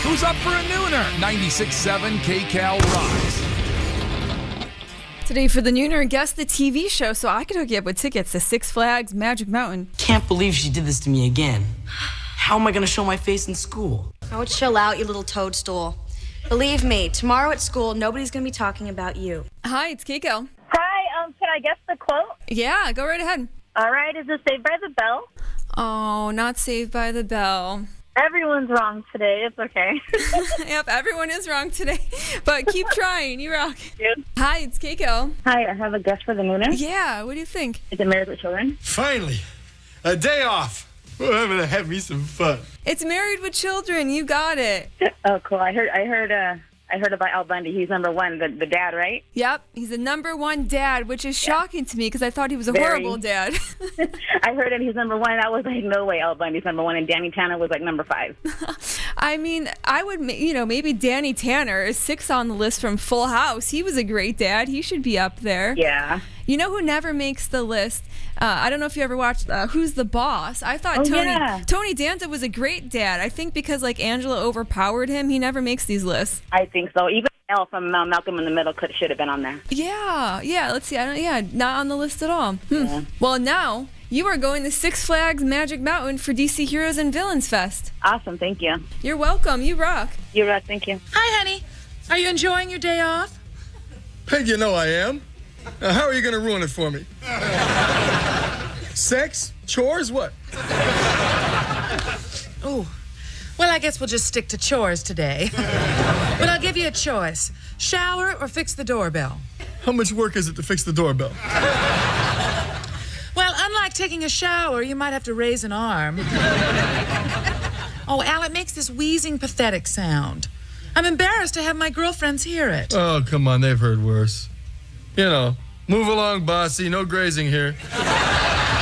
Who's up for a nooner? 96.7 KCAL rocks. Today for the Nooner, guess the TV show so I could hook you up with tickets to Six Flags Magic Mountain. Can't believe she did this to me again. How am I going to show my face in school? Oh, chill out, you little toadstool. Believe me, tomorrow at school, nobody's going to be talking about you. Hi, it's Keiko. Hi, can I guess the quote? Yeah, go right ahead. All right, is it Saved by the Bell? Oh, not Saved by the Bell. Everyone's wrong today. It's okay. Yep, everyone is wrong today. But keep trying. You rock. Dude. Hi, it's Keiko. Hi, I have a guess for the Nooner. Yeah, what do you think? Is it Married with Children? Finally, a day off. Well, I'm gonna have me some fun. It's Married with Children. You got it. Oh, cool. I heard about Al Bundy. He's number one, the dad, right? Yep, he's the #1 dad, which is shocking to me because I thought he was a Very. horrible dad. I heard that he's number one. I was like, no way, Al Bundy's number one, and Danny Tanner was like number 5. I mean, I would, maybe Danny Tanner is 6 on the list from Full House. He was a great dad. He should be up there. Yeah. You know who never makes the list? I don't know if you ever watched Who's the Boss? I thought Tony Danza was a great dad. I think because Angela overpowered him, he never makes these lists. I think so. Even Mel from Malcolm in the Middle should have been on there. Yeah. Let's see. Not on the list at all. Yeah. Well, now you are going to Six Flags Magic Mountain for DC Heroes and Villains Fest. Awesome. Thank you. You're welcome. You rock. You rock. Thank you. Hi, honey. Are you enjoying your day off? Peg, you know I am. Now, how are you gonna ruin it for me? Sex? Chores? What? Oh, well, I guess we'll just stick to chores today. But I'll give you a choice. Shower or fix the doorbell? How much work is it to fix the doorbell? Well, unlike taking a shower, you might have to raise an arm. Oh, Al, it makes this wheezing, pathetic sound. I'm embarrassed to have my girlfriends hear it. Oh, come on, they've heard worse. Move along, bossy. No grazing here.